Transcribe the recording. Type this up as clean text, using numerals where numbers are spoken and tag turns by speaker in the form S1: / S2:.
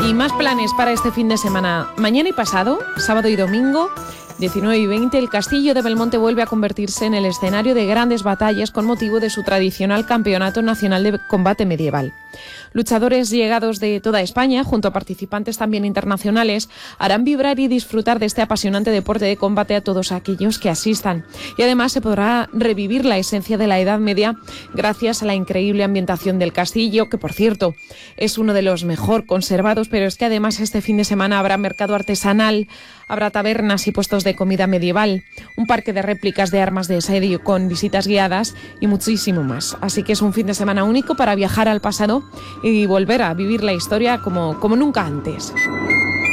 S1: Y más planes para este fin de semana. Mañana y pasado, sábado y domingo, 19 y 20, el Castillo de Belmonte vuelve a convertirse en el escenario de grandes batallas con motivo de su tradicional Campeonato Nacional de Combate Medieval. Luchadores llegados de toda España, junto a participantes también internacionales, harán vibrar y disfrutar de este apasionante deporte de combate a todos aquellos que asistan. Y además se podrá revivir la esencia de la Edad Media gracias a la increíble ambientación del castillo, que por cierto es uno de los mejor conservados, pero es que además este fin de semana habrá mercado artesanal, habrá tabernas y puestos de comida medieval, un parque de réplicas de armas de asedio con visitas guiadas y muchísimo más. Así que es un fin de semana único para viajar al pasado y volver a vivir la historia como nunca antes.